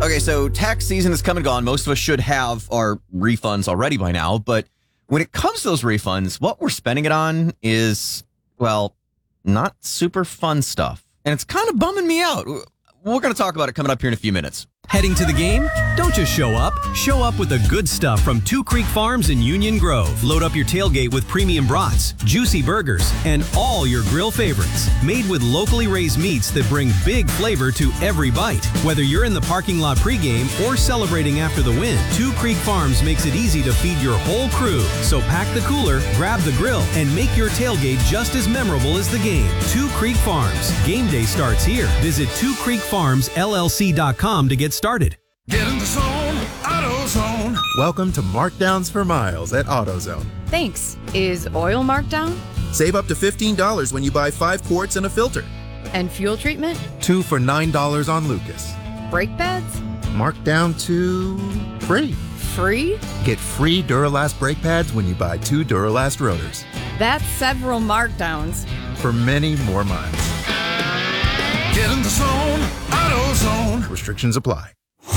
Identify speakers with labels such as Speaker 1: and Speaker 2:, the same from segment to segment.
Speaker 1: Okay, so tax season is come and gone. Most of us should have our refunds already by now. But when it comes to those refunds, what we're spending it on is, well, not super fun stuff. And it's kind of bumming me out. We're going to talk about it coming up here in a few minutes.
Speaker 2: Heading to the game? Don't just show up. Show up with the good stuff from Two Creek Farms in Union Grove. Load up your tailgate with premium brats, juicy burgers, and all your grill favorites. Made with locally raised meats that bring big flavor to every bite. Whether you're in the parking lot pregame or celebrating after the win, Two Creek Farms makes it easy to feed your whole crew. So pack the cooler, grab the grill, and make your tailgate just as memorable as the game. Two Creek Farms. Game day starts here. Visit twocreekfarmsllc.com to get started.
Speaker 3: Get in the zone, AutoZone.
Speaker 4: Welcome to Markdowns for Miles at AutoZone.
Speaker 5: Thanks. Is oil marked down?
Speaker 4: Save up to $15 when you buy 5 quarts and a filter.
Speaker 5: And fuel treatment?
Speaker 4: 2 for $9 on Lucas.
Speaker 5: Brake pads?
Speaker 4: Marked down to free.
Speaker 5: Free?
Speaker 4: Get free Duralast brake pads when you buy 2 Duralast rotors.
Speaker 5: That's several markdowns.
Speaker 4: For many more miles.
Speaker 3: Get in the zone, AutoZone.
Speaker 4: Restrictions apply.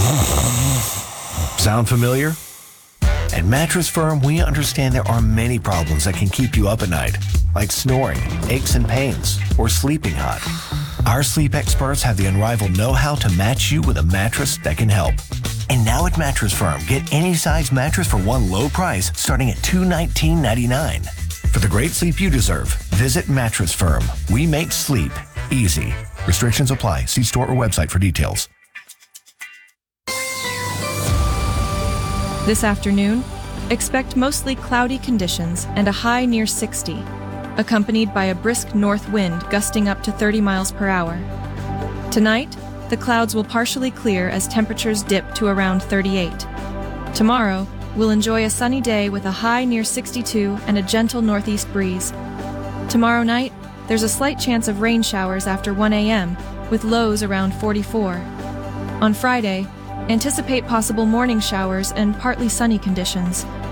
Speaker 6: Sound familiar? At Mattress Firm, we understand there are many problems that can keep you up at night, like snoring, aches and pains, or sleeping hot. Our sleep experts have the unrivaled know-how to match you with a mattress that can help. And now at Mattress Firm, get any size mattress for one low price starting at $219.99. For the great sleep you deserve, visit Mattress Firm. We make sleep easy. Restrictions apply. See store or website for details.
Speaker 7: This afternoon, expect mostly cloudy conditions and a high near 60, accompanied by a brisk north wind gusting up to 30 miles per hour. Tonight, the clouds will partially clear as temperatures dip to around 38. Tomorrow, we'll enjoy a sunny day with a high near 62 and a gentle northeast breeze. Tomorrow night, there's a slight chance of rain showers after 1 a.m., with lows around 44. On Friday, anticipate possible morning showers and partly sunny conditions,